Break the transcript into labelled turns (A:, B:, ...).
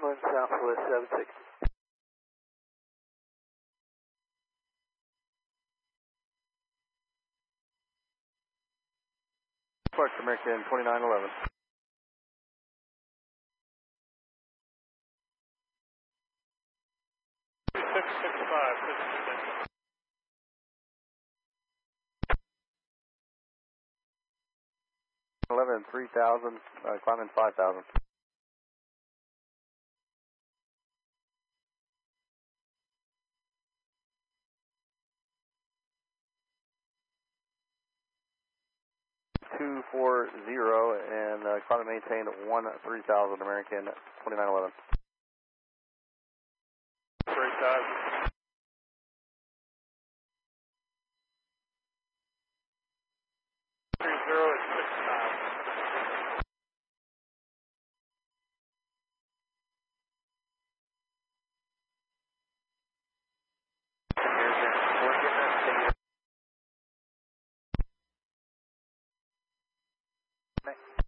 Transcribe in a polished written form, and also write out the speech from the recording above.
A: 1 Southwest 760.
B: Departure American 2911. Eleven 3000, climbing 5000. And climbing maintain 3000 American 2911.
C: 3000. 30 at 6
A: Next.